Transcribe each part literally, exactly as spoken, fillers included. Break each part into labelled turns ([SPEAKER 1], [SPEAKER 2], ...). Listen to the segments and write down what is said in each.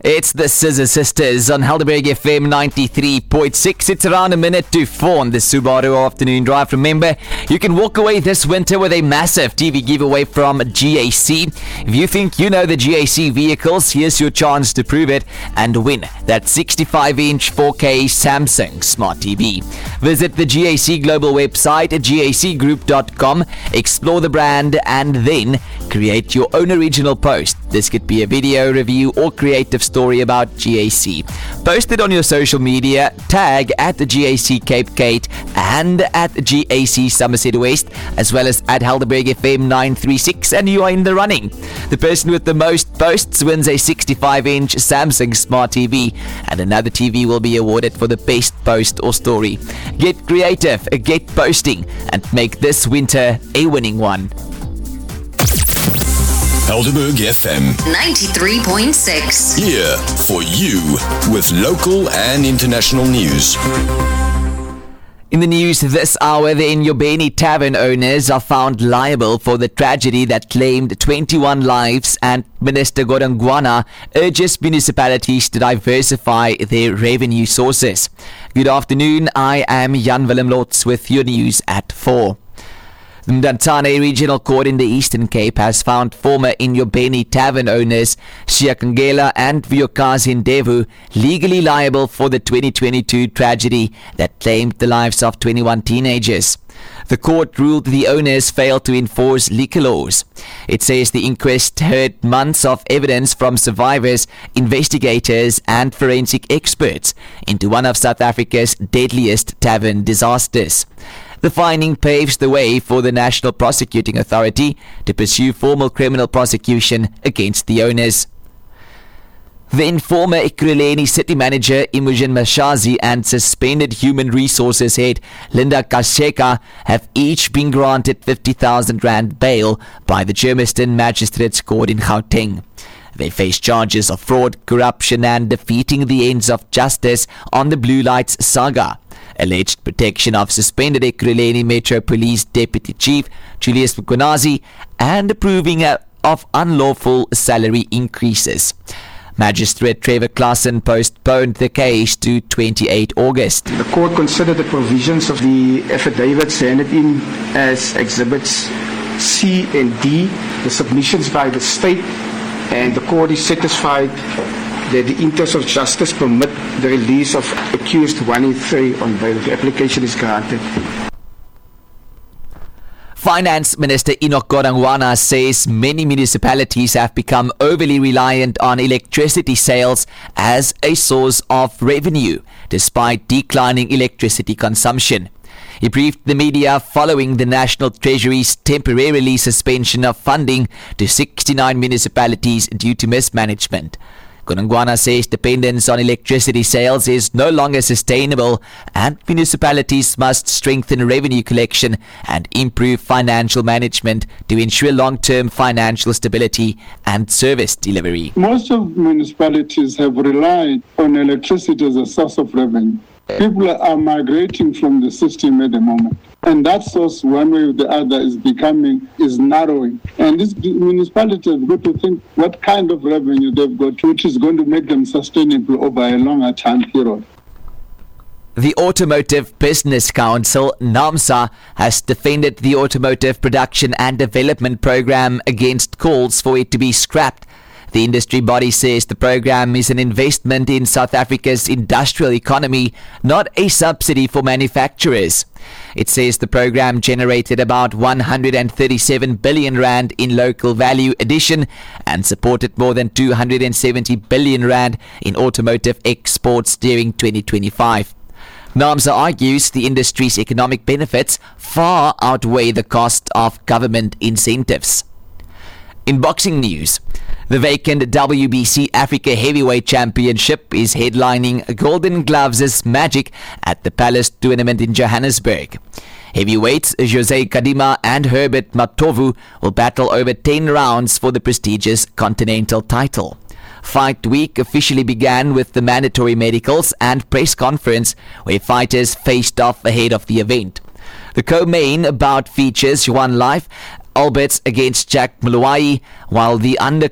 [SPEAKER 1] It's the Scissor Sisters on Helderberg F M ninety-three point six. It's around a minute to four on the Subaru Afternoon Drive. Remember, you can walk away this winter with a massive T V giveaway from G A C. If you think you know the G A C vehicles, here's your chance to prove it and win that sixty-five inch four K Samsung Smart T V. Visit the G A C Global website at G A C group dot com, explore the brand, and then create your own original post. This could be a video, review, or creative story about G A C. Post it on your social media, tag at the G A C Cape Gate and at G A C Somerset West, as well as at Helderberg F M nine three six, and you are in the running. The person with the most posts wins a sixty-five inch Samsung Smart T V, and another T V will be awarded for the best post or story. Get creative, get posting, and make this winter a winning one.
[SPEAKER 2] Helderberg F M
[SPEAKER 3] ninety-three point six.
[SPEAKER 2] Here for you with local and international news.
[SPEAKER 1] In the news this hour, the Nyobeni Tavern owners are found liable for the tragedy that claimed twenty-one lives, and Minister Godongwana urges municipalities to diversify their revenue sources. Good afternoon, I am Jan Willem Lotz with your news at four. The Mdantsane Regional Court in the Eastern Cape has found former Nyobeni Tavern owners Siakangela and Vuyokazi Ndevu legally liable for the twenty twenty-two tragedy that claimed the lives of twenty-one teenagers. The court ruled the owners failed to enforce liquor laws. It says the inquest heard months of evidence from survivors, investigators, and forensic experts into one of South Africa's deadliest tavern disasters. The finding paves the way for the National Prosecuting Authority to pursue formal criminal prosecution against the owners. Then former Ekurhuleni City Manager Imogen Mashazi and suspended Human Resources Head Linda Kasheka have each been granted fifty thousand rand bail by the Germiston Magistrates Court in Gauteng. They face charges of fraud, corruption, and defeating the ends of justice on the Blue Lights saga, alleged protection of suspended Ekurhuleni Metro Police Deputy Chief Julius Mkhwanazi, and approving of unlawful salary increases. Magistrate Trevor Klassen postponed the case to the twenty-eighth of August.
[SPEAKER 4] The court considered the provisions of the affidavits handed in as exhibits C and D, the submissions by the state, and the court is satisfied that the interests of justice permit the release of accused one and three on bail. The application is granted.
[SPEAKER 1] Finance Minister Enoch Godongwana says many municipalities have become overly reliant on electricity sales as a source of revenue, despite declining electricity consumption. He briefed the media following the National Treasury's temporarily suspension of funding to sixty-nine municipalities due to mismanagement. Godongwana says dependence on electricity sales is no longer sustainable, and municipalities must strengthen revenue collection and improve financial management to ensure long-term financial stability and service delivery.
[SPEAKER 5] Most of municipalities have relied on electricity as a source of revenue. People are migrating from the system at the moment. And that source, one way or the other, is becoming, is narrowing. And these municipalities have got to think what kind of revenue they've got, which is going to make them sustainable over a longer time period.
[SPEAKER 1] The Automotive Business Council, NAAMSA, has defended the Automotive Production and Development Program against calls for it to be scrapped. The industry body says the program is an investment in South Africa's industrial economy, not a subsidy for manufacturers. It says the program generated about one hundred thirty-seven billion rand in local value addition and supported more than two hundred seventy billion rand in automotive exports during twenty twenty-five. NAAMSA argues the industry's economic benefits far outweigh the cost of government incentives. In boxing news, the vacant W B C Africa Heavyweight Championship is headlining Golden Gloves' Magic at the Palace Tournament in Johannesburg. Heavyweights Jose Kadima and Herbert Matovu will battle over ten rounds for the prestigious Continental title. Fight week officially began with the mandatory medicals and press conference where fighters faced off ahead of the event. The co-main bout features Juan Life Alberts against Jack Muluai, while the under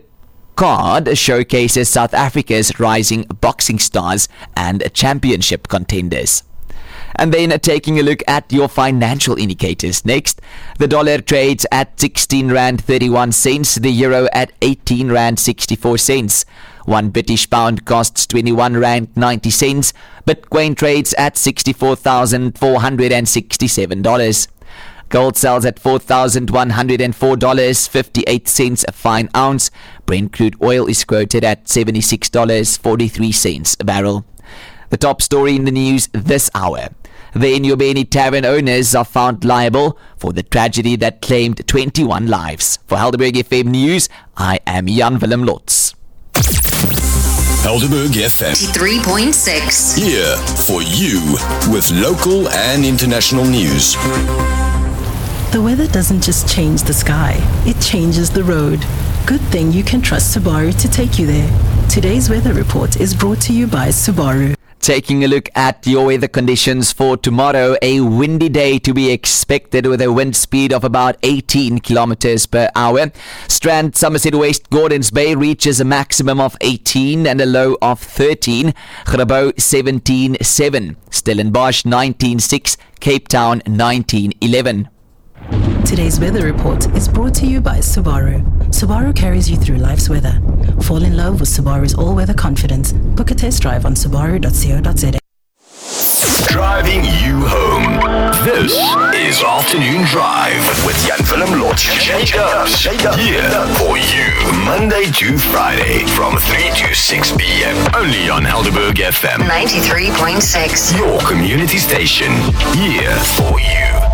[SPEAKER 1] card showcases South Africa's rising boxing stars and championship contenders. And then taking a look at your financial indicators next. The dollar trades at sixteen rand thirty-one cents, the euro at eighteen rand sixty-four cents. One British pound costs twenty-one rand ninety cents. Bitcoin trades at sixty-four thousand four hundred sixty-seven dollars. Gold sells at four thousand one hundred four dollars and fifty-eight cents a fine ounce. Brent crude oil is quoted at seventy-six dollars and forty-three cents a barrel. The top story in the news this hour. The Enyobeni Tavern owners are found liable for the tragedy that claimed twenty-one lives. For Helderberg F M News, I am Jan Willem Lotz.
[SPEAKER 2] Helderberg F M.
[SPEAKER 3] three point six.
[SPEAKER 2] Here for you with local and international news.
[SPEAKER 6] The weather doesn't just change the sky, it changes the road. Good thing you can trust Subaru to take you there. Today's weather report is brought to you by Subaru.
[SPEAKER 1] Taking a look at your weather conditions for tomorrow, a windy day to be expected with a wind speed of about eighteen kilometers per hour. Strand, Somerset West, Gordons Bay reaches a maximum of eighteen and a low of thirteen. Grabouw seventeen point seven. Stellenbosch nineteen point six. Cape Town nineteen point eleven.
[SPEAKER 6] Today's weather report is brought to you by Subaru. Subaru carries you through life's weather. Fall in love with Subaru's all-weather confidence. Book a test drive on subaru dot co dot za.
[SPEAKER 2] Driving you home. This is Afternoon Drive with Jan Willem Lotz. Shake up, shake up. Here for you, Monday to Friday from three to six p.m. Only on Helderberg F M.
[SPEAKER 3] ninety-three point six.
[SPEAKER 2] Your community station. Here for you.